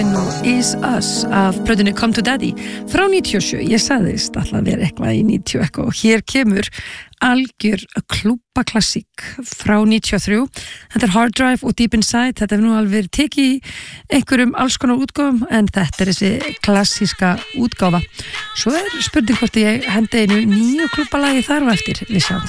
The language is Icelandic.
Is Us af plötunni Come to Daddy frá 97, ég sagðist alltaf að vera eitthvað í 90 eitthvað og hér kemur algjör klúbbaklassík frá 93, þetta Hard Drive og Deep Inside, þetta nú alveg verið tekið í einhverjum alls konar útgáfum en þetta þessi klassíska útgáfa, svo spurning hvort ég hendi einu nýju klúbbalagi þar á eftir, við sjáum